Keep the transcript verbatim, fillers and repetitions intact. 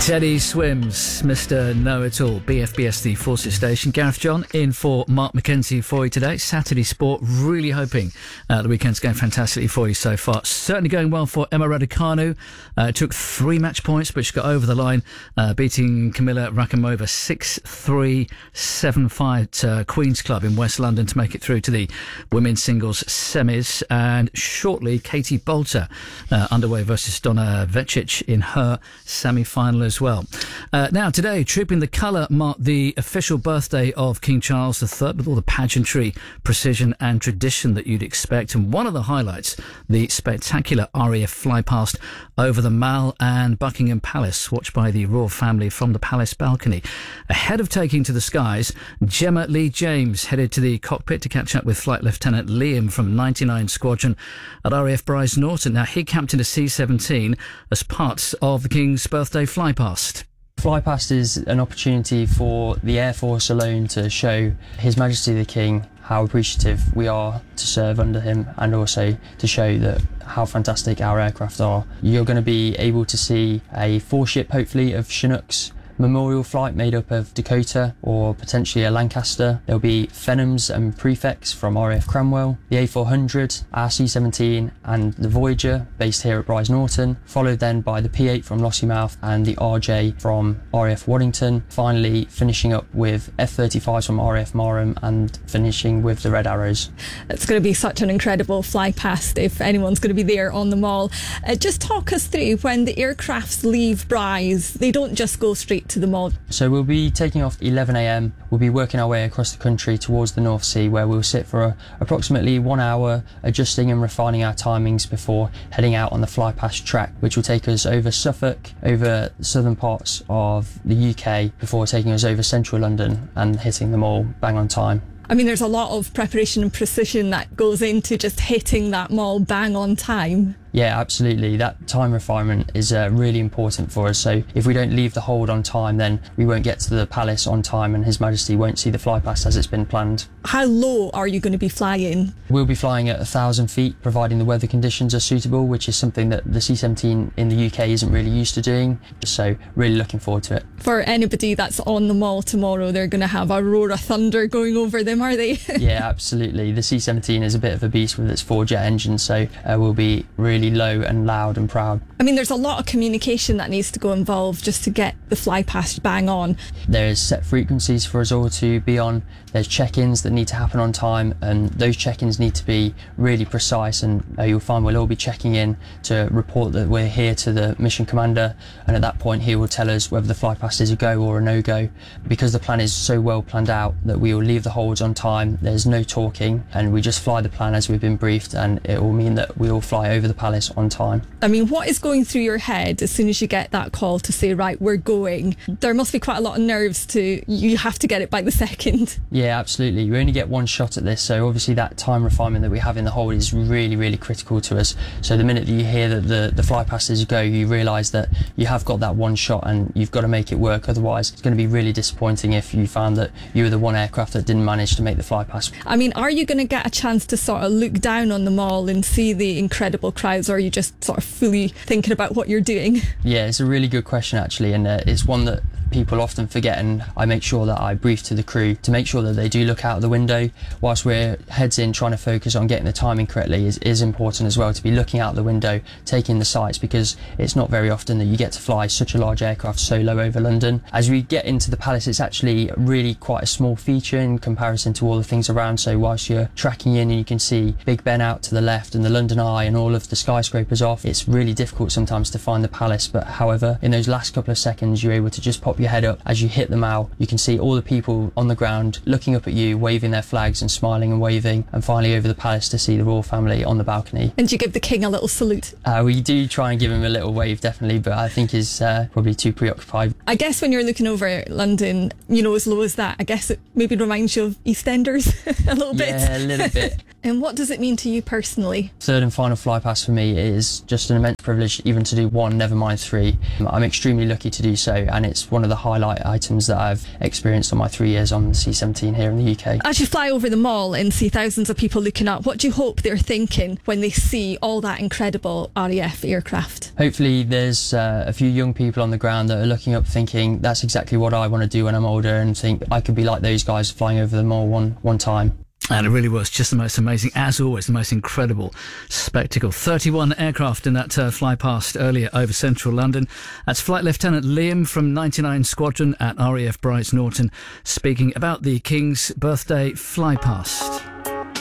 Teddy Swims, Mister Know-It-All, B F B S, the Fawcett Station. Gareth John in for Mark McKenzie for you today. Saturday Sport, really hoping uh, the weekend's going fantastically for you so far. Certainly going well for Emma Raducanu. Uh, took three match points, but she got over the line, uh, beating Camilla Rakimova six three, seven five at uh, Queen's Club in West London to make it through to the women's singles semis. And shortly, Katie Bolter uh, underway versus Donna Vecic in her semi-final as well. Uh, now, today, Trooping the Colour marked the official birthday of King Charles the Third with all the pageantry, precision and tradition that you'd expect. And one of the highlights, the spectacular R A F flypast over the Mall and Buckingham Palace, watched by the royal family from the palace balcony. Ahead of taking to the skies, Gemma Lee James headed to the cockpit to catch up with Flight Lieutenant Liam from ninety-nine Squadron at R A F Brize Norton. Now, he captained a C seventeen as part of the King's birthday flypast. Flypast is an opportunity for the Air Force alone to show His Majesty the King how appreciative we are to serve under him, and also to show that how fantastic our aircraft are. You're going to be able to see a four-ship, hopefully, of Chinooks memorial flight made up of Dakota or potentially a Lancaster. There'll be Phenums and Prefects from R A F Cranwell, the A four hundred, our C seventeen and the Voyager based here at Brize Norton, followed then by the P eight from Lossiemouth and the R J from R A F Waddington, finally finishing up with F thirty-fives from R A F Marham and finishing with the Red Arrows. It's going to be such an incredible fly past if anyone's going to be there on the Mall. Uh, just talk us through, when the aircrafts leave Brize, they don't just go straight to the Mall. So we'll be taking off eleven a m. We'll be working our way across the country towards the North Sea, where we'll sit for a, approximately one hour adjusting and refining our timings before heading out on the flypast track, which will take us over Suffolk, over southern parts of the U K, before taking us over central London and hitting them all bang on time. I mean, there's a lot of preparation and precision that goes into just hitting that Mall bang on time. Yeah, absolutely. That time refinement is uh, really important for us. So if we don't leave the hold on time, then we won't get to the palace on time and His Majesty won't see the flypast as it's been planned. How low are you going to be flying? We'll be flying at one thousand feet, providing the weather conditions are suitable, which is something that the C seventeen in the U K isn't really used to doing. So really looking forward to it. For anybody that's on the Mall tomorrow, they're going to have a roar of thunder going over them, are they? Yeah, absolutely. The C seventeen is a bit of a beast with its four jet engine, so uh, we'll be really low and loud and proud. I mean, there's a lot of communication that needs to go involved just to get the flypast bang on. There's set frequencies for us all to be on. There's check-ins that need to happen on time, and those check-ins need to be really precise, and uh, you'll find we'll all be checking in to report that we're here to the mission commander, and at that point he will tell us whether the flypast is a go or a no-go. Because the plan is so well planned out that we will leave the holds on time, there's no talking, and we just fly the plan as we've been briefed, and it will mean that we all fly over the palace on time. I mean, what is going through your head as soon as you get that call to say, right, we're going? There must be quite a lot of nerves to, you have to get it by the second. Yeah, absolutely. You only get one shot at this, so obviously that time refinement that we have in the hold is really, really critical to us. So the minute that you hear that the, the flypast is a go, you realise that you have got that one shot and you've got to make it work. Otherwise, it's going to be really disappointing if you found that you were the one aircraft that didn't manage to make the flypast. I mean, are you going to get a chance to sort of look down on the Mall and see the incredible crowds, or are you just sort of fully thinking about what you're doing? Yeah, it's a really good question actually, and uh, it's one that people often forget, and I make sure that I brief to the crew to make sure that they do look out the window. Whilst we're heads in trying to focus on getting the timing correctly, is, is important as well to be looking out the window, taking the sights, because it's not very often that you get to fly such a large aircraft so low over London. As we get into the palace, it's actually really quite a small feature in comparison to all the things around. So whilst you're tracking in and you can see Big Ben out to the left and the London Eye and all of the skyscrapers off, it's really difficult sometimes to find the palace. But however, in those last couple of seconds, you're able to just pop your head up. As you hit the Mall, you can see all the people on the ground looking up at you, waving their flags and smiling and waving, and finally over the palace to see the royal family on the balcony. And you give the king a little salute? Uh, we do try and give him a little wave, definitely, but I think he's uh, probably too preoccupied. I guess when you're looking over London, you know, as low as that, I guess it maybe reminds you of EastEnders a little bit. Yeah, a little bit. And what does it mean to you personally? Third and final fly past for me is just an immense privilege, even to do one, never mind three. I'm extremely lucky to do so, and it's one of the highlight items that I've experienced on my three years on the C seventeen here in the U K. As you fly over the mall and see thousands of people looking up, what do you hope they're thinking when they see all that incredible R A F aircraft? Hopefully there's uh, a few young people on the ground that are looking up thinking that's exactly what I want to do when I'm older, and think I could be like those guys flying over the mall one, one time. And it really was just the most amazing, as always, the most incredible spectacle. thirty-one aircraft in that uh, fly past earlier over central London. That's Flight Lieutenant Liam from ninety-nine Squadron at R A F Brights Norton speaking about the King's birthday fly past.